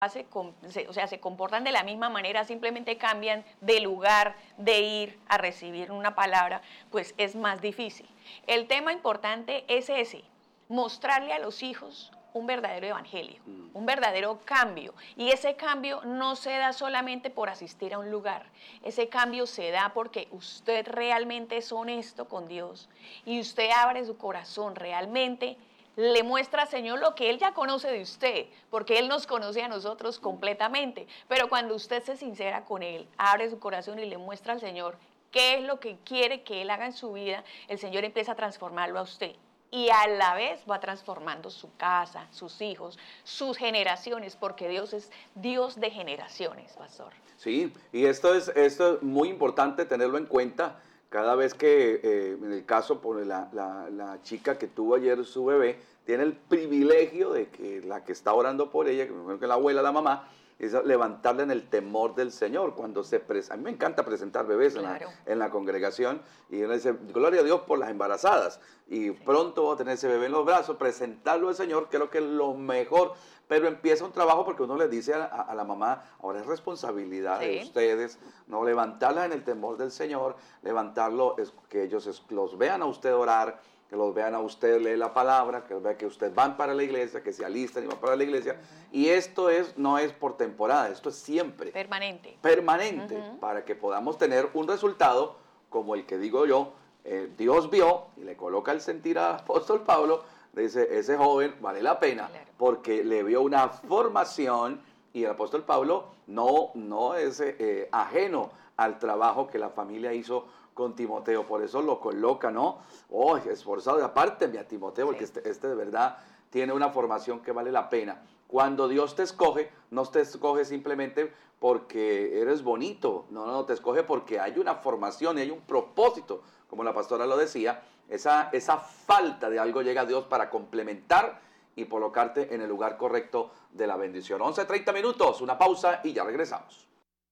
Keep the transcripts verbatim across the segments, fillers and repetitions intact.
Se, se, o sea, se comportan de la misma manera, simplemente cambian de lugar de ir a recibir una palabra, pues es más difícil. El tema importante es ese, mostrarle a los hijos un verdadero evangelio, un verdadero cambio. Y ese cambio no se da solamente por asistir a un lugar, ese cambio se da porque usted realmente es honesto con Dios y usted abre su corazón realmente. Le muestra al Señor lo que Él ya conoce de usted, porque Él nos conoce a nosotros completamente. Pero cuando usted se sincera con Él, abre su corazón y le muestra al Señor qué es lo que quiere que Él haga en su vida, el Señor empieza a transformarlo a usted. Y a la vez va transformando su casa, sus hijos, sus generaciones, porque Dios es Dios de generaciones, pastor. Sí, y esto es, esto es muy importante tenerlo en cuenta. Cada vez que, eh, en el caso, por la, la, la chica que tuvo ayer su bebé, tiene el privilegio de que la que está orando por ella, que me acuerdo que la abuela, la mamá, es levantarla en el temor del Señor. Cuando se presenta, a mí me encanta presentar bebés claro. en, la, en la congregación, y uno dice, gloria a Dios por las embarazadas, y sí. pronto voy a tener ese bebé en los brazos, presentarlo al Señor, creo que es lo mejor. Pero empieza un trabajo porque uno le dice a, a, a la mamá, ahora es responsabilidad sí. de ustedes, no levantarla en el temor del Señor, levantarlo, es, que ellos es, los vean a usted orar, que los vean a usted leer la palabra, que vean que ustedes van para la iglesia, que se alistan y van para la iglesia. Uh-huh. Y esto es, no es por temporada, esto es siempre. Permanente. Permanente, uh-huh. para que podamos tener un resultado como el que digo yo, eh, Dios vio y le coloca el sentir al apóstol Pablo, dice, ese joven vale la pena, claro. porque le vio una formación y el apóstol Pablo no, no es eh, ajeno al trabajo que la familia hizo con Timoteo, por eso lo coloca, ¿no? Oh, esforzado, apártenme a Timoteo, porque sí. este, este de verdad tiene una formación que vale la pena. Cuando Dios te escoge, no te escoge simplemente porque eres bonito, no, no, te escoge porque hay una formación y hay un propósito, como la pastora lo decía. Esa, esa falta de algo llega a Dios para complementar y colocarte en el lugar correcto de la bendición. once treinta minutos, una pausa y ya regresamos.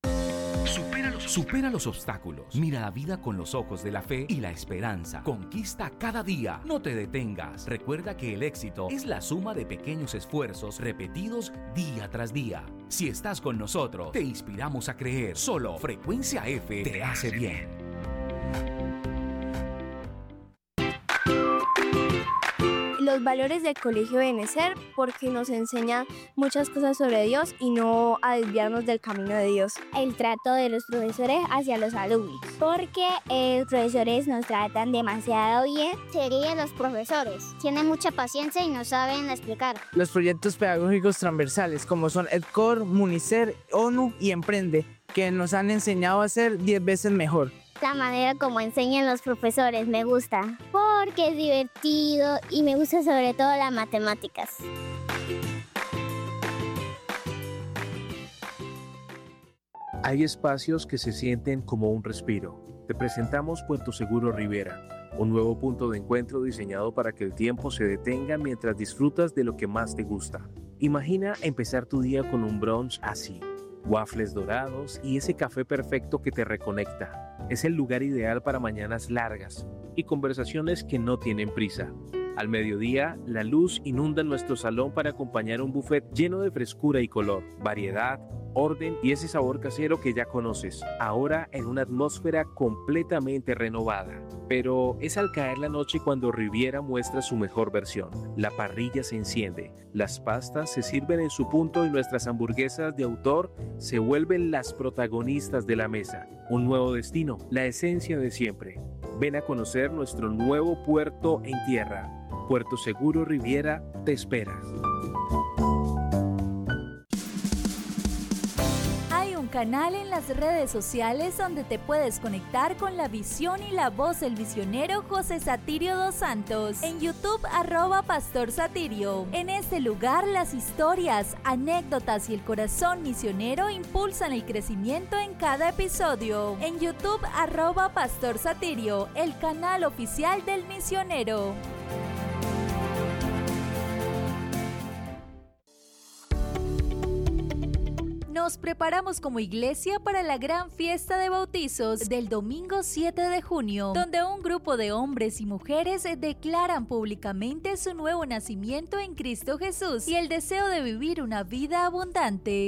Supera los, supera los obstáculos. Mira la vida con los ojos de la fe y la esperanza. Conquista cada día. No te detengas. Recuerda que el éxito es la suma de pequeños esfuerzos repetidos día tras día. Si estás con nosotros, te inspiramos a creer. Solo Frecuencia F te hace bien. Los valores del Colegio Benecer, porque nos enseña muchas cosas sobre Dios y no a desviarnos del camino de Dios. El trato de los profesores hacia los alumnos, porque eh, los profesores nos tratan demasiado bien. Serían los profesores, tienen mucha paciencia y nos saben explicar. Los proyectos pedagógicos transversales, como son EdCor, Municer, ONU y Emprende, que nos han enseñado a ser diez veces mejor. La manera como enseñan los profesores me gusta, porque es divertido y me gusta sobre todo las matemáticas. Hay espacios que se sienten como un respiro. Te presentamos Puerto Seguro Rivera, un nuevo punto de encuentro diseñado para que el tiempo se detenga mientras disfrutas de lo que más te gusta. Imagina empezar tu día con un brunch así. Waffles dorados y ese café perfecto que te reconecta. Es el lugar ideal para mañanas largas y conversaciones que no tienen prisa. Al mediodía, la luz inunda nuestro salón para acompañar un buffet lleno de frescura y color, variedad, orden y ese sabor casero que ya conoces, ahora en una atmósfera completamente renovada. Pero es al caer la noche cuando Riviera muestra su mejor versión. La parrilla se enciende, las pastas se sirven en su punto y nuestras hamburguesas de autor se vuelven las protagonistas de la mesa. Un nuevo destino, la esencia de siempre. Ven a conocer nuestro nuevo puerto en tierra. Puerto Seguro Riviera te espera. Hay un canal en las redes sociales donde te puedes conectar con la visión y la voz del misionero José Satirio dos Santos. En YouTube, arroba Pastor Satirio. En este lugar, las historias, anécdotas y el corazón misionero impulsan el crecimiento en cada episodio. En YouTube, arroba Pastor Satirio, el canal oficial del misionero. nos preparamos como iglesia para la gran fiesta de bautizos del domingo siete de junio, donde un grupo de hombres y mujeres declaran públicamente su nuevo nacimiento en Cristo Jesús y el deseo de vivir una vida abundante.